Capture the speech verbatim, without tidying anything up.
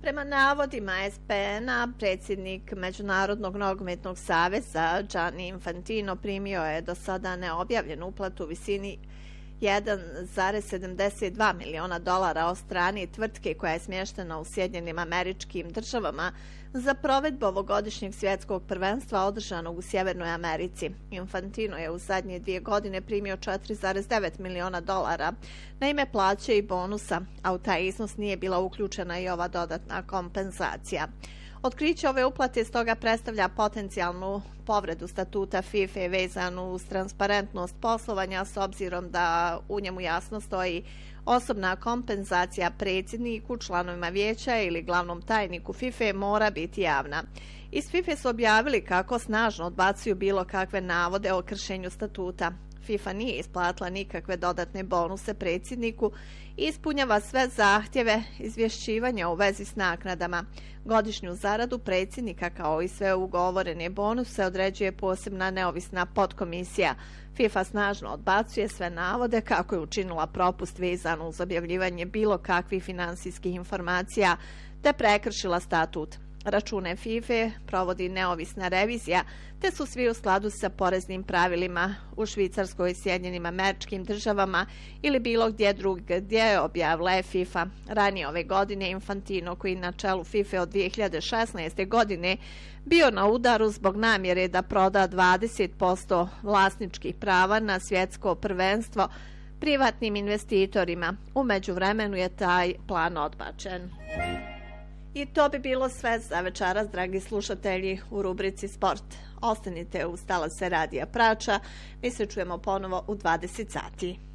Prema navodima es pe en-a, predsjednik Međunarodnog nogometnog saveza Gianni Infantino primio je do sada neobjavljenu uplatu u visini jedan zarez sedamdeset dva miliona dolara od strane tvrtke koja je smještena u Sjedinjenim Američkim Državama za provedbu ovogodišnjeg svjetskog prvenstva održanog u Sjevernoj Americi. Infantino je u zadnje dvije godine primio četiri zarez devet miliona dolara na ime plaće i bonusa, a u taj iznos nije bila uključena i ova dodatna kompenzacija. Otkriće ove uplate stoga predstavlja potencijalnu povredu statuta FIFA vezanu uz transparentnost poslovanja s obzirom da u njemu jasno stoji osobna kompenzacija predsjedniku, članovima vijeća ili glavnom tajniku FIFA mora biti javna. Iz FIFA su objavili kako snažno odbacuju bilo kakve navode o kršenju statuta. FIFA nije isplatila nikakve dodatne bonuse predsjedniku i ispunjava sve zahtjeve izvješćivanja u vezi s naknadama. Godišnju zaradu predsjednika kao i sve ugovorene bonuse određuje posebna neovisna podkomisija. FIFA snažno odbacuje sve navode kako je učinila propust vezano uz objavljivanje bilo kakvih finansijskih informacija te prekršila statut. Račune FIFA provodi neovisna revizija, te su svi u skladu sa poreznim pravilima u Švicarskoj i Sjedinjenim Američkim Državama ili bilo gdje drugdje gdje objavila je FIFA. Ranije ove godine Infantino, koji na čelu FIFA od dvije hiljade šesnaeste. godine bio na udaru zbog namjere da proda dvadeset posto vlasničkih prava na svjetsko prvenstvo privatnim investitorima. U međuvremenu je taj plan odbačen. I to bi bilo sve za večeras, dragi slušatelji, u rubrici Sport. Ostanite uz talase Radija Prača, mi se čujemo ponovo u dvadeset sati.